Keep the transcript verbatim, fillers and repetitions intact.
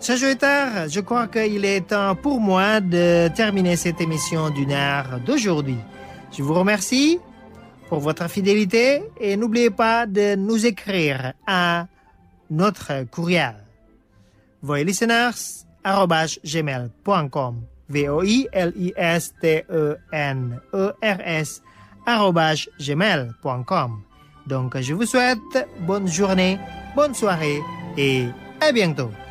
Chers auditeurs, je crois qu'il est temps pour moi de terminer cette émission d'une heure d'aujourd'hui. Je vous remercie pour votre fidélité et n'oubliez pas de nous écrire à notre courriel voice listeners arobase gmail point com v o i l i s t e n e r s arobase gmail point com. Donc je vous souhaite bonne journée, bonne soirée et à bientôt.